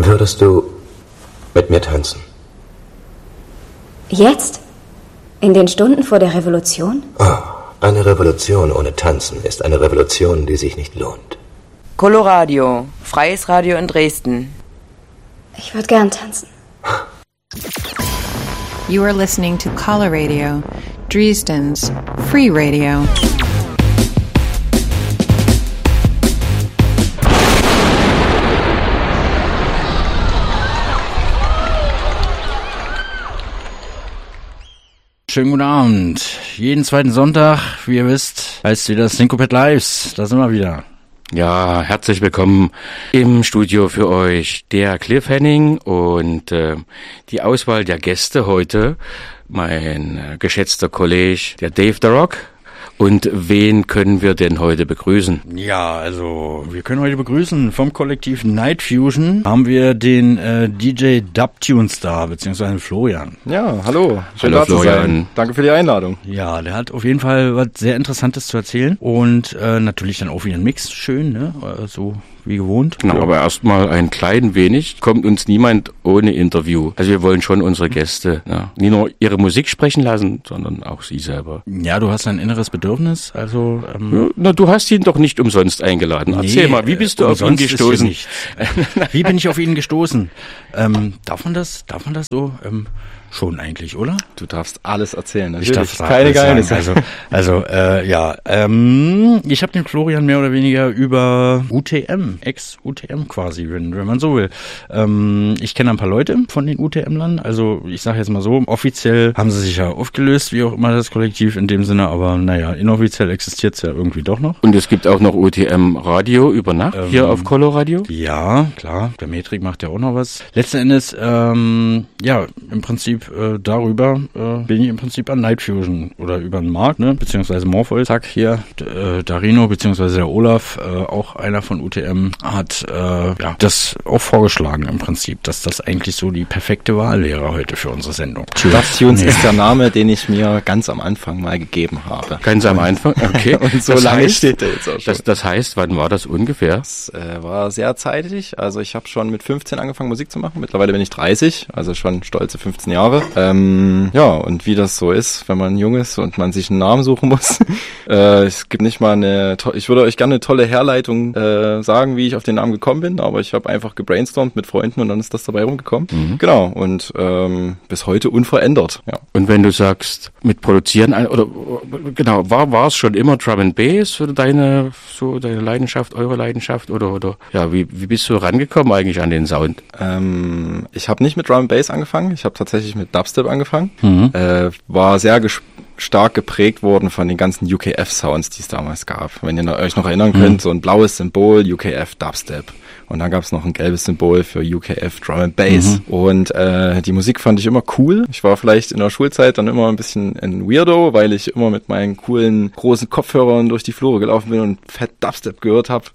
Würdest du mit mir tanzen? Jetzt? In den Stunden vor der Revolution? Oh, eine Revolution ohne Tanzen ist eine Revolution, die sich nicht lohnt. Coloradio, freies Radio in Dresden. Ich würde gern tanzen. You are listening to Coloradio, Dresden's free radio. Schönen guten Abend. Jeden zweiten Sonntag, wie ihr wisst, heißt wieder Syncopet Lives. Da sind wir wieder. Ja, herzlich willkommen im Studio für euch der Cliff Henning und die Auswahl der Gäste heute, mein geschätzter Kollege, der Dave the Rock. Und wen können wir denn heute begrüßen? Ja, also wir können heute begrüßen vom Kollektiv Night Fusion haben wir den DJ Dubtunes da, beziehungsweise Florian. Ja, hallo. Schön Hallo da zu Florian. sein. Danke für die Einladung. Ja, der hat auf jeden Fall was sehr Interessantes zu erzählen und natürlich dann auch wieder ein Mix, schön, ne? So wie gewohnt. Genau, aber erstmal ein klein wenig. Kommt uns niemand ohne Interview. Also wir wollen schon unsere Gäste nicht nur ihre Musik sprechen lassen, sondern auch sie selber. Ja, du hast ein inneres Bedürfnis, also... Na, du hast ihn doch nicht umsonst eingeladen. Erzähl mal, wie bist du auf ihn gestoßen? Wie bin ich auf ihn gestoßen? Darf man das so... Schon eigentlich, oder? Du darfst alles erzählen. Natürlich. Ich darf keine Geheimnisse. Ich habe den Florian mehr oder weniger über UTM, Ex-UTM quasi, wenn man so will. Ich kenne ein paar Leute von den UTM-Lern, also ich sage jetzt mal so, offiziell haben sie sich ja aufgelöst, wie auch immer das Kollektiv in dem Sinne, aber naja, inoffiziell existiert es ja irgendwie doch noch. Und es gibt auch noch UTM-Radio über Nacht hier auf Coloradio? Ja, klar, der Metrik macht ja auch noch was. Letzten Endes, im Prinzip darüber bin ich im Prinzip an Night Fusion oder über den Markt, ne, beziehungsweise Morpheus. Zack, hier, Darino, beziehungsweise der Olaf, auch einer von UTM, hat das auch vorgeschlagen im Prinzip, dass das eigentlich so die perfekte Wahl wäre heute für unsere Sendung. Dubtunes ist der Name, den ich mir ganz am Anfang mal gegeben habe. Ganz am Anfang? Okay. Und so lange steht der jetzt auch schon. Das heißt, wann war das ungefähr? Das war sehr zeitig. Also ich habe schon mit 15 angefangen Musik zu machen. Mittlerweile bin ich 30, also schon stolze 15 Jahre. Und wie das so ist, wenn man jung ist und man sich einen Namen suchen muss. Es gibt nicht mal ich würde euch gerne eine tolle Herleitung sagen, wie ich auf den Namen gekommen bin, aber ich habe einfach gebrainstormt mit Freunden und dann ist das dabei rumgekommen. Mhm. Genau, und bis heute unverändert. Ja. Und wenn du sagst, mit Produzieren, oder genau, war es schon immer Drum and Bass für deine Leidenschaft, eure Leidenschaft, oder wie bist du rangekommen eigentlich an den Sound? Ich habe nicht mit Drum and Bass angefangen, ich habe tatsächlich mit Dubstep angefangen. War sehr stark geprägt worden von den ganzen UKF-Sounds, die es damals gab. Wenn ihr euch noch erinnern könnt, so ein blaues Symbol, UKF Dubstep. Und dann gab es noch ein gelbes Symbol für UKF Drum and Bass. Und die Musik fand ich immer cool. Ich war vielleicht in der Schulzeit dann immer ein bisschen ein Weirdo, weil ich immer mit meinen coolen, großen Kopfhörern durch die Flure gelaufen bin und fett Dubstep gehört habe.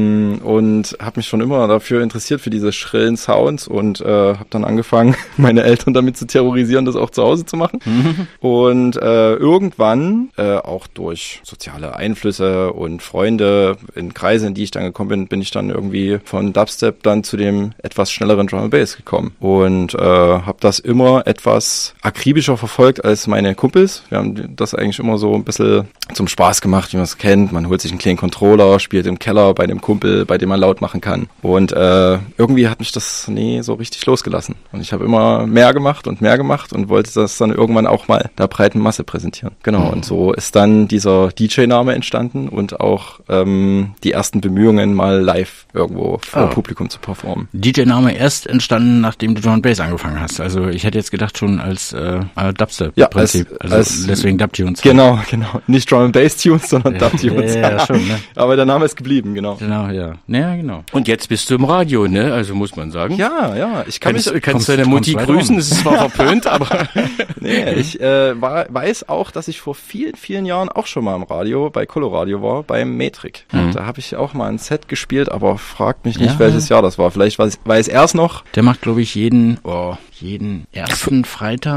Und habe mich schon immer dafür interessiert, für diese schrillen Sounds. Und habe dann angefangen, meine Eltern damit zu terrorisieren, das auch zu Hause zu machen. Und irgendwann, auch durch soziale Einflüsse und Freunde in Kreise, in die ich dann gekommen bin, bin ich dann irgendwie von Dubstep dann zu dem etwas schnelleren Drum and Bass gekommen und habe das immer etwas akribischer verfolgt als meine Kumpels. Wir haben das eigentlich immer so ein bisschen zum Spaß gemacht, wie man es kennt. Man holt sich einen kleinen Controller, spielt im Keller bei dem Kumpel, bei dem man laut machen kann. Und irgendwie hat mich das nie so richtig losgelassen. Und ich habe immer mehr gemacht und wollte das dann irgendwann auch mal der breiten Masse präsentieren. Genau, und so ist dann dieser DJ-Name entstanden und auch die ersten Bemühungen, mal live irgendwo vor Publikum zu performen. DJ-Name erst entstanden, nachdem du Drum and Bass angefangen hast. Also ich hätte jetzt gedacht schon als Dubstep-Prinzip. Deswegen Dubtunes. Genau. Nicht Drum and Bass Tunes, sondern Dubtunes. Ja, schon, ne? Aber der Name ist geblieben, genau. Genau, ja. Ja, genau. Und jetzt bist du im Radio, ne? Also muss man sagen. Ja. Ich kann kannst deine Mutti grüßen? Es ist zwar verpönt, aber... Nee, ich weiß auch, dass ich vor vielen, vielen Jahren auch schon mal im Radio, bei Coloradio war, beim Metrik. Da habe ich auch mal ein Set gespielt, aber fragt mich nicht, welches Jahr das war. Vielleicht weiß er es noch. Der macht, glaube ich, jeden ersten Freitag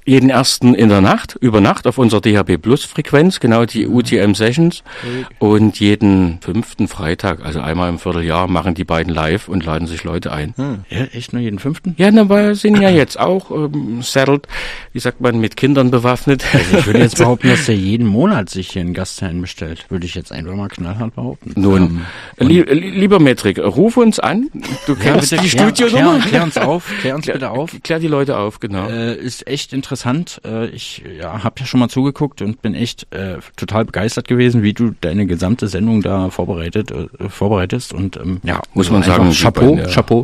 jeden ersten in der Nacht, über Nacht auf unserer DHB Plus Frequenz, genau die UTM Sessions. Und jeden 5. Freitag, also einmal im Vierteljahr, machen die beiden live und laden sich Leute ein. Ja, echt nur jeden 5.? Ja, wir sind ja jetzt auch settled, wie sagt man, mit Kindern bewaffnet. Also ich würde jetzt behaupten, dass der jeden Monat sich hier einen Gastherrn bestellt. Würde ich jetzt einfach mal knallhart behaupten. Nun, lieber Metrik, ruf uns an. Du kennst die Studionummer. Klär uns bitte auf. Klär die Leute auf, genau. Ist echt interessant. Ich habe ja schon mal zugeguckt und bin echt total begeistert gewesen, wie du deine gesamte Sendung da vorbereitest. Und muss man sagen, Chapeau.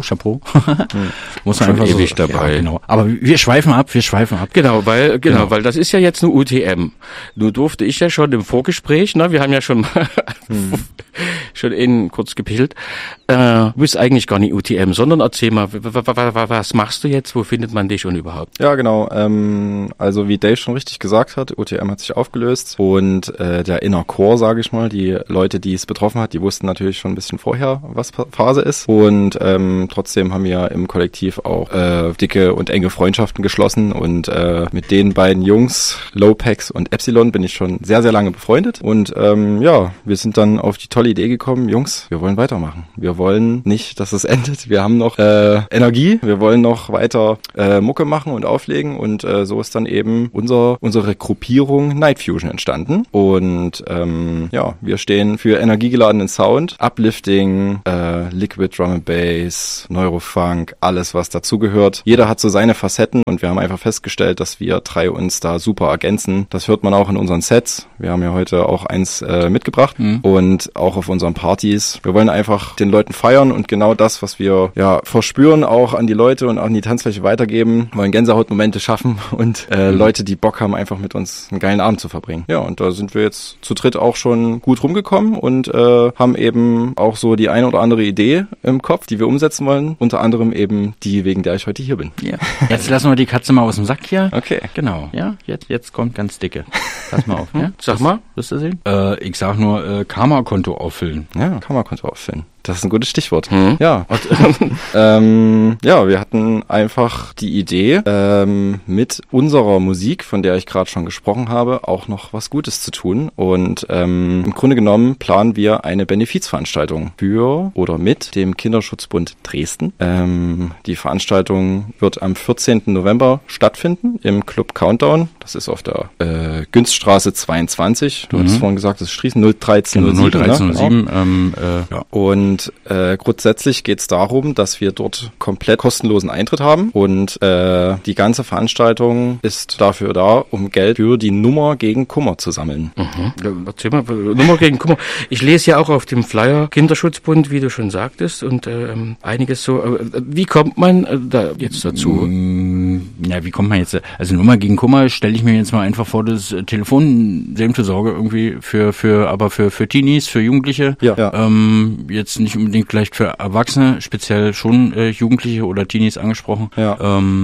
Muss man einfach ewig dabei. Ja, genau. Aber wir schweifen ab. Genau, weil das ist ja jetzt eine UTM. Nur durfte ich ja schon im Vorgespräch, ne, wir haben ja schon mal schon kurz gepichelt, du bist eigentlich gar nicht UTM, sondern erzähl mal, was machst du jetzt, wo findet man dich und überhaupt? Ja, genau, also wie Dave schon richtig gesagt hat, UTM hat sich aufgelöst und der Inner Core, sage ich mal, die Leute, die es betroffen hat, die wussten natürlich schon ein bisschen vorher, was Phase ist und trotzdem haben wir im Kollektiv auch dicke und enge Freundschaften geschlossen und mit den beiden Jungs, Lopex und Epsilon, bin ich schon sehr, sehr lange befreundet und wir sind dann auf die tolle Idee gekommen, Jungs, wir wollen weitermachen. Wir wollen nicht, dass es endet. Wir haben noch Energie, wir wollen noch weiter Mucke machen und auflegen und so ist dann eben unsere Gruppierung Night Fusion entstanden und wir stehen für energiegeladenen Sound, Uplifting, Liquid Drum and Bass, Neurofunk, alles was dazugehört. Jeder hat so seine Facetten und wir haben einfach festgestellt, dass wir drei uns da super ergänzen. Das hört man auch in unseren Sets. Wir haben ja heute auch eins mitgebracht und auch auf unseren Partys. Wir wollen einfach den Leuten feiern und genau das, was wir verspüren, auch an die Leute und auch an die Tanzfläche weitergeben. Wir wollen Gänsehautmomente schaffen und Leute, die Bock haben, einfach mit uns einen geilen Abend zu verbringen. Ja, und da sind wir jetzt zu dritt auch schon gut rumgekommen und haben eben auch so die eine oder andere Idee im Kopf, die wir umsetzen wollen. Unter anderem eben die, wegen der ich heute hier bin. Ja. Jetzt lassen wir die Katze mal aus dem Sack hier. Okay. Genau. Ja, jetzt kommt ganz dicke. Pass mal auf. Ja? Sag mal. Wirst du sehen? Ich sag nur Karma-Konto auffüllen. Ja, Karma-Konto auffüllen. Das ist ein gutes Stichwort. Ja. Wir hatten einfach die Idee, mit unserer Musik, von der ich gerade schon gesprochen habe, auch noch was Gutes zu tun. Und im Grunde genommen planen wir eine Benefizveranstaltung für oder mit dem Kinderschutzbund Dresden. Die Veranstaltung wird am 14. November stattfinden im Club Countdown. Das ist auf der Günststraße 22. Du hattest vorhin gesagt, das ist Schließen 01307. Und grundsätzlich geht es darum, dass wir dort komplett kostenlosen Eintritt haben und die ganze Veranstaltung ist dafür da, um Geld für die Nummer gegen Kummer zu sammeln. Erzähl mal, Nummer gegen Kummer. Ich lese ja auch auf dem Flyer Kinderschutzbund, wie du schon sagtest, und einiges so. Wie kommt man da jetzt dazu? Ja, wie kommt man jetzt? Also Nummer gegen Kummer stelle ich mir jetzt mal einfach vor, das Telefon Selbstversorge irgendwie für Teenies, für Jugendliche. Ja. Jetzt nicht unbedingt vielleicht für Erwachsene, speziell schon Jugendliche oder Teenies angesprochen. Ja.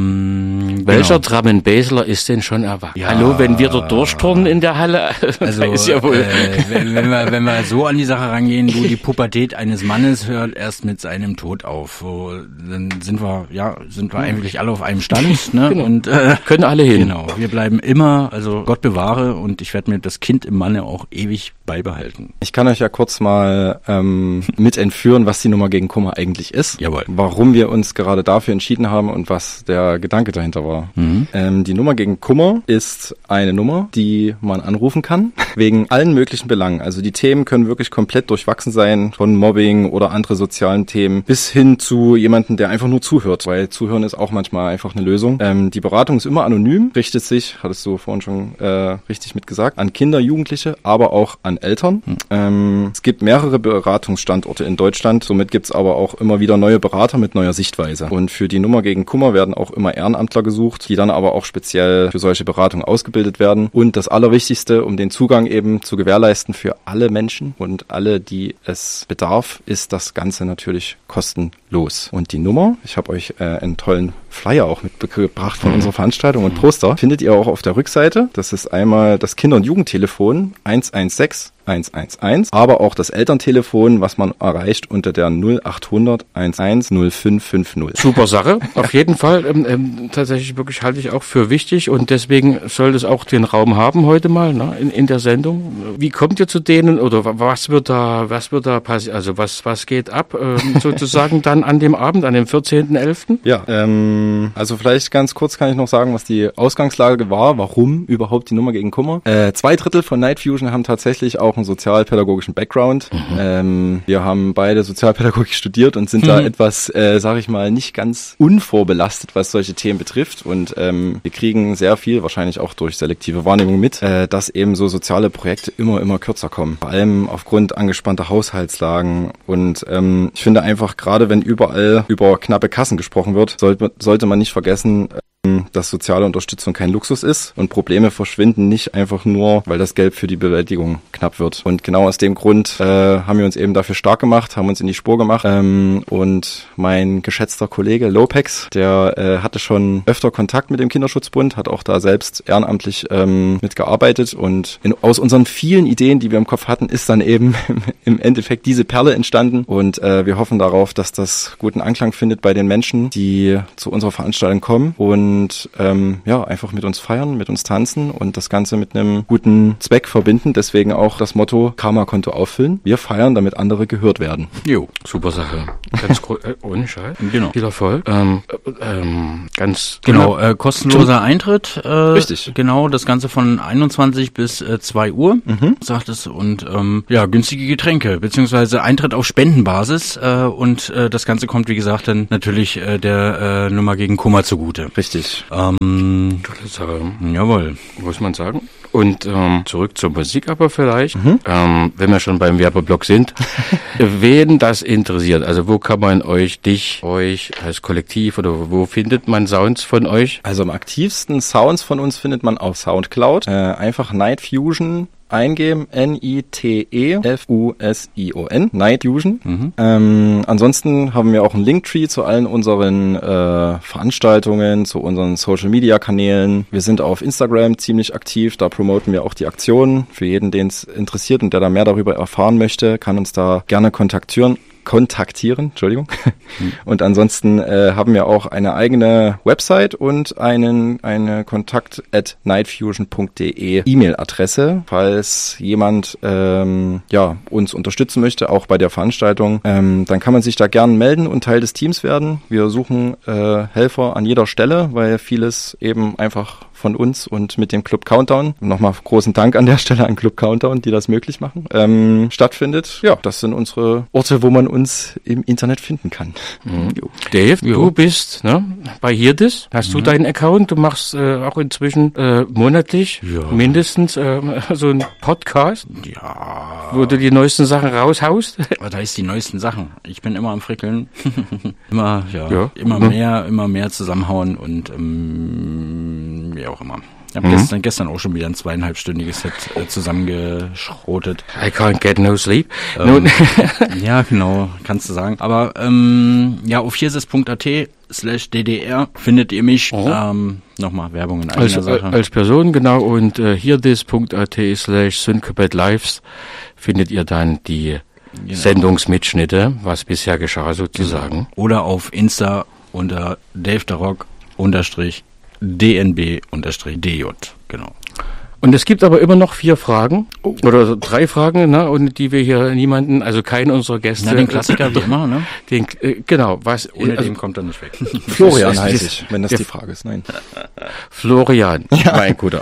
Welcher Drum and Bassler ist denn schon erwachsen? Ja. Hallo, wenn wir dort durchturnen in der Halle, also ist ja wohl. Wenn wir so an die Sache rangehen, die Pubertät eines Mannes hört erst mit seinem Tod auf. So, dann sind wir eigentlich alle auf einem Stand, ne? Genau. Und können alle hin. Genau. Wir bleiben immer, also Gott bewahre, und ich werde mir das Kind im Manne auch ewig beibehalten. Ich kann euch ja kurz mal mit entführen, was die Nummer gegen Kummer eigentlich ist. Jawohl. Warum wir uns gerade dafür entschieden haben und was der Gedanke dahinter war. Die Nummer gegen Kummer ist eine Nummer, die man anrufen kann, wegen allen möglichen Belangen. Also die Themen können wirklich komplett durchwachsen sein, von Mobbing oder andere sozialen Themen bis hin zu jemandem, der einfach nur zuhört, weil Zuhören ist auch manchmal einfach eine Lösung. Die Beratung ist immer anonym, richtet sich, hattest du vorhin schon richtig mitgesagt, an Kinder, Jugendliche, aber auch an Eltern. Es gibt mehrere Beratungsstandorte in Deutschland, somit gibt's aber auch immer wieder neue Berater mit neuer Sichtweise. Und für die Nummer gegen Kummer werden auch immer Ehrenamtler gesucht, die dann aber auch speziell für solche Beratungen ausgebildet werden. Und das Allerwichtigste, um den Zugang eben zu gewährleisten für alle Menschen und alle, die es bedarf, ist das Ganze natürlich kostenlos. Und die Nummer, ich habe euch einen tollen Flyer auch mitgebracht von unserer Veranstaltung und Poster, findet ihr auch auf der Rückseite. Das ist einmal das Kinder- und Jugendtelefon 116 111, aber auch das Elterntelefon, was man erreicht unter der 0800 11 0550. Super Sache, auf jeden Fall. Tatsächlich wirklich halte ich auch für wichtig und deswegen soll es auch den Raum haben heute mal, ne, in der Sendung. Wie kommt ihr zu denen oder was wird da passieren? Also was geht ab sozusagen dann an dem Abend, an dem 14.11.? Ja, also vielleicht ganz kurz kann ich noch sagen, was die Ausgangslage war, warum überhaupt die Nummer gegen Kummer. 2/3 von Night Fusion haben tatsächlich auch einen sozialpädagogischen Background. Wir haben beide Sozialpädagogik studiert und sind da etwas, sage ich mal, nicht ganz unvorbelastet, was solche Themen betrifft. Und wir kriegen sehr viel, wahrscheinlich auch durch selektive Wahrnehmung mit, dass eben so soziale Projekte immer kürzer kommen. Vor allem aufgrund angespannter Haushaltslagen. Und ich finde einfach, gerade wenn überall über knappe Kassen gesprochen wird, sollte man nicht vergessen, dass soziale Unterstützung kein Luxus ist und Probleme verschwinden nicht einfach nur, weil das Geld für die Bewältigung knapp wird. Und genau aus dem Grund haben wir uns eben dafür stark gemacht, haben uns in die Spur gemacht und mein geschätzter Kollege Lopex, der hatte schon öfter Kontakt mit dem Kinderschutzbund, hat auch da selbst ehrenamtlich mitgearbeitet und aus unseren vielen Ideen, die wir im Kopf hatten, ist dann eben im Endeffekt diese Perle entstanden und wir hoffen darauf, dass das guten Anklang findet bei den Menschen, die zu unserer Veranstaltung kommen und einfach mit uns feiern, mit uns tanzen und das Ganze mit einem guten Zweck verbinden. Deswegen auch das Motto Karma-Konto auffüllen. Wir feiern, damit andere gehört werden. Jo, super Sache. Ganz ohne Scheiß. Genau. Viel Erfolg. Ganz genau. Kostenloser Eintritt. Richtig. Genau, das Ganze von 21 bis 2 Uhr, sagt es. Und günstige Getränke, beziehungsweise Eintritt auf Spendenbasis. Und das Ganze kommt, wie gesagt, dann natürlich der Nummer gegen Kummer zugute. Richtig. Tolle Sache. Jawohl. Muss man sagen. Und zurück zur Musik aber vielleicht, wenn wir schon beim Werbeblock sind, wen das interessiert, also wo kann man euch als Kollektiv oder wo findet man Sounds von euch? Also am aktivsten Sounds von uns findet man auf Soundcloud, einfach Night Fusion eingeben, NITEFUSION, Night Fusion. Ansonsten haben wir auch einen Linktree zu allen unseren Veranstaltungen, zu unseren Social Media Kanälen. Wir sind auf Instagram ziemlich aktiv, da promoten wir auch die Aktionen. Für jeden, den es interessiert und der da mehr darüber erfahren möchte, kann uns da gerne kontaktieren. Und ansonsten haben wir auch eine eigene Website und eine kontakt@nightfusion.de E-Mail-Adresse, falls jemand uns unterstützen möchte, auch bei der Veranstaltung. Dann kann man sich da gerne melden und Teil des Teams werden. Wir suchen Helfer an jeder Stelle, weil vieles eben einfach von uns und mit dem Club Countdown, nochmal großen Dank an der Stelle an Club Countdown, die das möglich machen, stattfindet. Ja, das sind unsere Orte, wo man uns im Internet finden kann. Dave, du bist bei Hirdis, hast du deinen Account, du machst auch inzwischen monatlich mindestens so einen Podcast, wo du die neuesten Sachen raushaust. Da ist die neuesten Sachen. Ich bin immer am Frickeln. immer mehr zusammenhauen und wie auch immer. Ich habe gestern auch schon wieder ein 2,5-stündiges Set zusammengeschrotet. I can't get no sleep. Ja, genau, kannst du sagen. Aber auf hirsis.at/ddr findet ihr mich. Nochmal Werbung in eigener Sache. Als Person, genau. Und hirsis.at/syncopatlives findet ihr dann die Sendungsmitschnitte, was bisher geschah sozusagen. Oder auf Insta unter DaveDarock_DNB_DJ, genau. Und es gibt aber immer noch 4 Fragen oder 3 Fragen, und die wir hier keinen unserer Gäste. Den Klassiker wie immer, ne? Ohne dem kommt er nicht weg. Florian heiße ich, wenn das die Frage ist. Nein. Florian, mein Guter.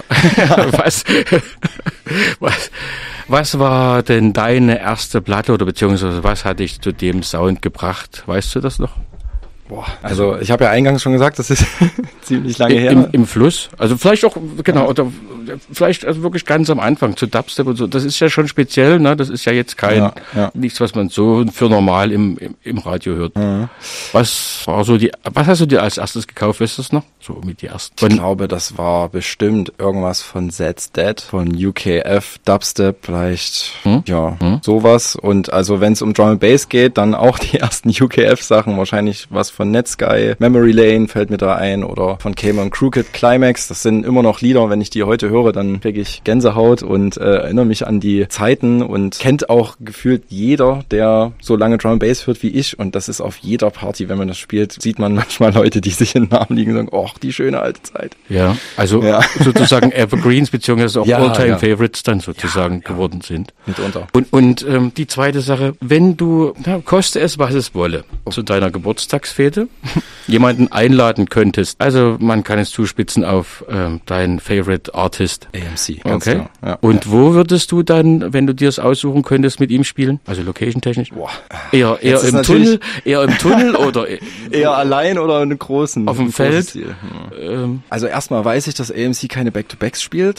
Was war denn deine erste Platte oder beziehungsweise was hat dich zu dem Sound gebracht? Weißt du das noch? Also ich habe ja eingangs schon gesagt, das ist ziemlich lange her. Im Fluss, also vielleicht auch, oder vielleicht also wirklich ganz am Anfang zu Dubstep und so, das ist ja schon speziell, ne? Das ist ja jetzt nichts, was man so für normal im Radio hört. Was hast du dir als erstes gekauft, weißt du das noch? So mit die ersten. Ich glaube, das war bestimmt irgendwas von Zed's Dead, von UKF, Dubstep, vielleicht, sowas. Und also wenn es um Drum and Bass geht, dann auch die ersten UKF-Sachen, wahrscheinlich was von Netsky, Memory Lane fällt mir da ein oder von Cayman Crooked Climax. Das sind immer noch Lieder, wenn ich die heute höre, dann kriege ich Gänsehaut und erinnere mich an die Zeiten und kennt auch gefühlt jeder, der so lange Drum & Bass hört wie ich, und das ist auf jeder Party, wenn man das spielt, sieht man manchmal Leute, die sich in den Armen liegen und sagen, oh, die schöne alte Zeit. Ja, also sozusagen Evergreens beziehungsweise auch All-Time-Favorites dann sozusagen geworden sind. Mitunter. Und die zweite Sache, wenn du, koste es, was es wolle, zu deiner Geburtstagsfete jemanden einladen könntest, also man kann es zuspitzen auf deinen Favorite Artist. AMC. Okay. Genau. Ja. Und wo würdest du dann, wenn du dir es aussuchen könntest, mit ihm spielen? Also location-technisch? Boah. Eher im Tunnel? Eher im Tunnel oder eher allein oder in einem großen? Auf dem Feld? Also erstmal weiß ich, dass AMC keine Back-to-Backs spielt.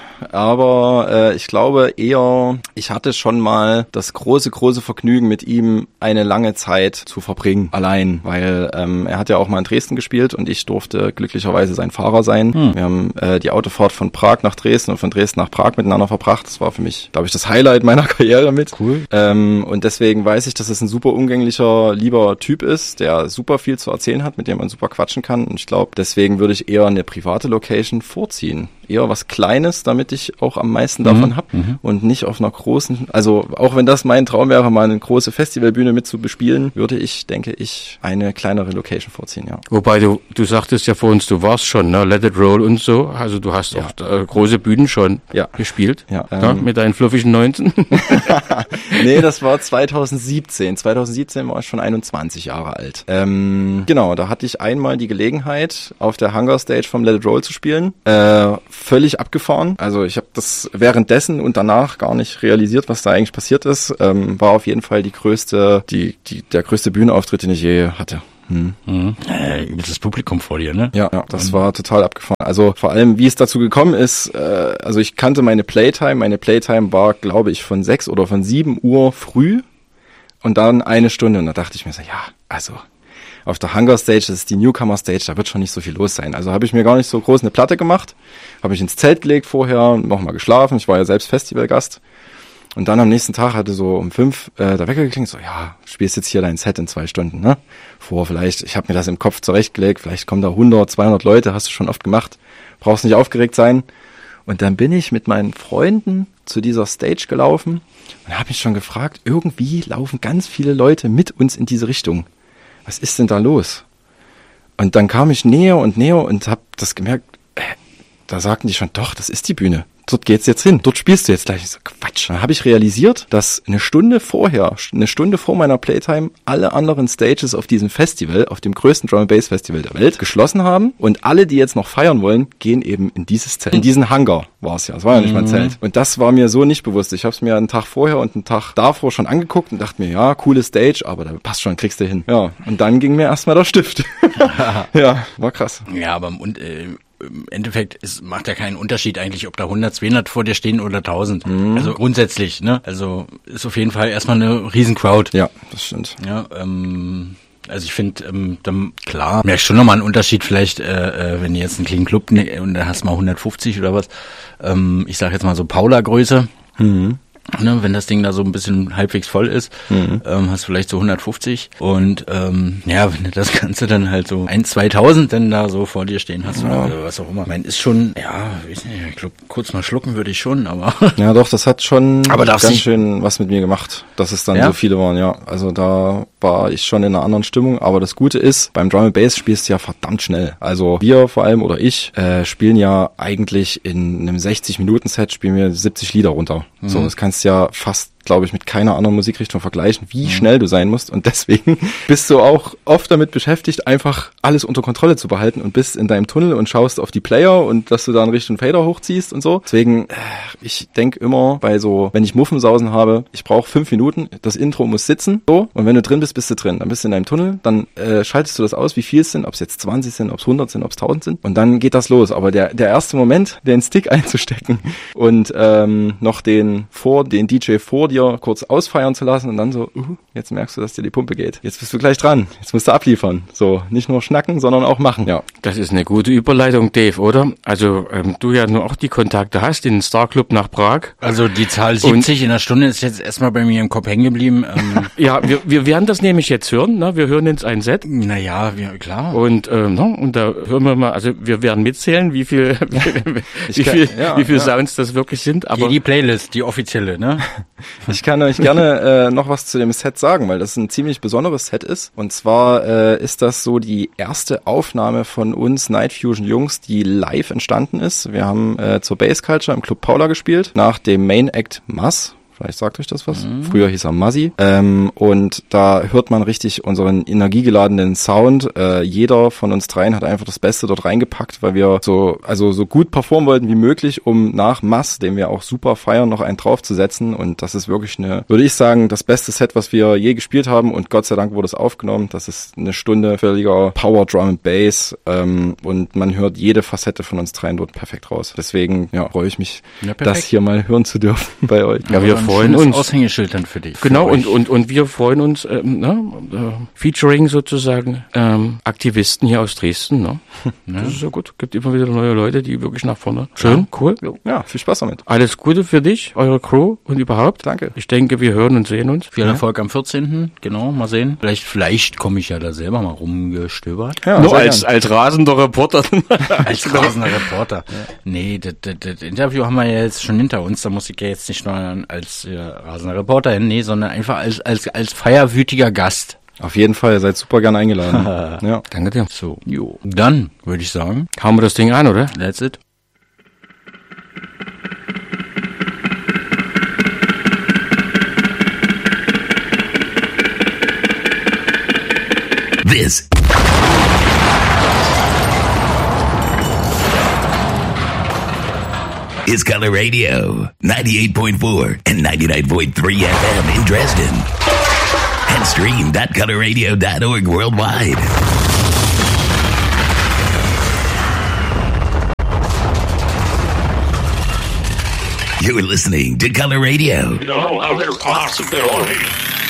Aber ich glaube eher, ich hatte schon mal das große Vergnügen, mit ihm eine lange Zeit zu verbringen, allein, weil er hat ja auch mal in Dresden gespielt und ich durfte glücklicherweise sein Fahrer sein. Wir haben die Autofahrt von Prag nach Dresden und von Dresden nach Prag miteinander verbracht. Das war für mich, glaube ich, das Highlight meiner Karriere mit. Cool. Und deswegen weiß ich, dass es ein super umgänglicher, lieber Typ ist, der super viel zu erzählen hat, mit dem man super quatschen kann. Und ich glaube, deswegen würde ich eher eine private Location vorziehen. Eher was Kleines, damit ich auch am meisten davon habe und nicht auf einer großen, also auch wenn das mein Traum wäre, mal eine große Festivalbühne mit zu bespielen, würde ich, denke ich, eine kleinere Location vorziehen, ja. Wobei du sagtest ja vor uns, du warst schon, ne, Let It Roll und so, also du hast auch große Bühnen schon gespielt, mit deinen fluffigen 19. Nee, das war 2017. 2017 war ich schon 21 Jahre alt. Genau, da hatte ich einmal die Gelegenheit, auf der Hunger Stage vom Let It Roll zu spielen. Völlig abgefahren. Also ich habe das währenddessen und danach gar nicht realisiert, was da eigentlich passiert ist. War auf jeden Fall der größte Bühnenauftritt, den ich je hatte. Das Publikum vor dir, ne? Ja, das war total abgefahren. Also vor allem, wie es dazu gekommen ist, also ich kannte meine Playtime. Meine Playtime war, glaube ich, von 6 oder von 7 Uhr früh und dann 1 Stunde. Und da dachte ich mir so, auf der Hunger Stage, das ist die Newcomer Stage, da wird schon nicht so viel los sein. Also habe ich mir gar nicht so groß eine Platte gemacht, habe mich ins Zelt gelegt vorher, nochmal geschlafen. Ich war ja selbst Festivalgast. Und dann am nächsten Tag hatte so um 5 der Wecker geklingelt, so, spielst jetzt hier dein Set in 2 Stunden, ne? Ich habe mir das im Kopf zurechtgelegt, vielleicht kommen da 100, 200 Leute, hast du schon oft gemacht, brauchst nicht aufgeregt sein. Und dann bin ich mit meinen Freunden zu dieser Stage gelaufen und habe mich schon gefragt, irgendwie laufen ganz viele Leute mit uns in diese Richtung. Was ist denn da los? Und dann kam ich näher und habe das gemerkt, da sagten die schon, doch, das ist die Bühne. Dort geht's jetzt hin. Dort spielst du jetzt gleich. Ich so, Quatsch. Dann habe ich realisiert, dass eine Stunde vor meiner Playtime, alle anderen Stages auf diesem Festival, auf dem größten Drum & Bass Festival der Welt, geschlossen haben. Und alle, die jetzt noch feiern wollen, gehen eben in dieses Zelt. In diesen Hangar war es ja. Es war ja nicht mal ein Zelt. Und das war mir so nicht bewusst. Ich habe es mir einen Tag vorher und einen Tag davor schon angeguckt und dachte mir, ja, coole Stage, aber da passt schon, kriegst du hin. Ja, und dann ging mir erstmal der Stift. Ja, war krass. Ja, aber im Endeffekt, es macht ja keinen Unterschied eigentlich, ob da 100, 200 vor dir stehen oder 1000. Also grundsätzlich, ne? Also ist auf jeden Fall erstmal eine Riesencrowd. Ja, das stimmt. Ja, also ich finde, dann klar, merkst schon nochmal einen Unterschied vielleicht, wenn du jetzt einen kleinen Club und da hast mal 150 oder was. Ich sag jetzt mal so Paula-Größe. Ne, wenn das Ding da so ein bisschen halbwegs voll ist, hast du vielleicht so 150 und wenn du das Ganze dann halt so 1.000-2.000 dann da so vor dir stehen hast oder was auch immer. Ich meine, ist schon, ich glaube, kurz mal schlucken würde ich schon, aber... Ja doch, das hat schon ganz schön was mit mir gemacht, dass es dann so viele waren, ja. Also da war ich schon in einer anderen Stimmung, aber das Gute ist, beim Drum & Bass spielst du ja verdammt schnell. Also wir vor allem oder ich spielen ja eigentlich in einem 60-Minuten-Set spielen wir 70 Lieder runter. So, das kannst du ja fast, glaube ich, mit keiner anderen Musikrichtung vergleichen, wie schnell du sein musst. Und deswegen bist du auch oft damit beschäftigt, einfach alles unter Kontrolle zu behalten und bist in deinem Tunnel und schaust auf die Player und dass du da in Richtung Fader hochziehst und so. Deswegen, ich denke immer bei so, wenn ich Muffensausen habe, ich brauche 5 Minuten, das Intro muss sitzen, so. Und wenn du drin bist, bist du drin. Dann bist du in deinem Tunnel, dann schaltest du das aus, wie viel es sind, ob es jetzt 20 sind, ob es 100 sind, ob es 1000 sind. Und dann geht das los. Aber der erste Moment, den Stick einzustecken und noch den DJ vor dir kurz ausfeiern zu lassen und dann so, jetzt merkst du, dass dir die Pumpe geht. Jetzt bist du gleich dran. Jetzt musst du abliefern. So, nicht nur schnacken, sondern auch machen. Ja. Das ist eine gute Überleitung, Dave, oder? Also, du ja nur auch die Kontakte hast in den Star Club nach Prag. Also die Zahl 70 in der Stunde ist jetzt erstmal bei mir im Kopf hängen geblieben. Ja, wir werden das nämlich jetzt hören. Ne? Wir hören jetzt ein Set. Naja, klar. Und da hören wir mal, also wir werden mitzählen, wie viel Sounds das wirklich sind. Aber die Playlist, die offizielle, ne? Ich kann euch gerne noch was zu dem Set sagen, weil das ein ziemlich besonderes Set ist. Und zwar ist das so die erste Aufnahme von uns Night Fusion Jungs, die live entstanden ist. Wir haben zur Bass Culture im Club Paula gespielt, nach dem Main Act Mass. Vielleicht sagt euch das was. Früher hieß er Mazzi. Und da hört man richtig unseren energiegeladenen Sound. Jeder von uns dreien hat einfach das Beste dort reingepackt, weil wir so gut performen wollten wie möglich, um nach Mass, den wir auch super feiern, noch einen draufzusetzen. Und das ist wirklich würde ich sagen, das beste Set, was wir je gespielt haben. Und Gott sei Dank wurde es aufgenommen. Das ist eine Stunde völliger Power Drum and Bass. Und man hört jede Facette von uns dreien dort perfekt raus. Deswegen freue ich mich, das hier mal hören zu dürfen bei euch. Ja, wir freuen uns. Aushängeschild dann für dich. Genau, und wir freuen uns, featuring sozusagen Aktivisten hier aus Dresden. Ne? Das ist ja gut. Gibt immer wieder neue Leute, die wirklich nach vorne. Schön, cool. Ja, viel Spaß damit. Alles Gute für dich, eure Crew und überhaupt. Danke. Ich denke, wir hören und sehen uns. Viel Erfolg am 14. Genau, mal sehen. Vielleicht komme ich ja da selber mal rumgestöbert. Ja, nur als rasender Reporter. Als rasender Reporter. Ja. Nee, das Interview haben wir ja jetzt schon hinter uns. Da muss ich ja jetzt nicht nur als rasender Reporter hin, nee, sondern einfach als feierwütiger Gast. Auf jeden Fall, ihr seid super gern eingeladen. Ja. Danke dir. So, dann würde ich sagen, hauen wir das Ding an, oder? That's it. This is Color Radio, 98.4 and 99.3 FM in Dresden. And stream.colorradio.org worldwide. You're listening to Color Radio. No other possibility.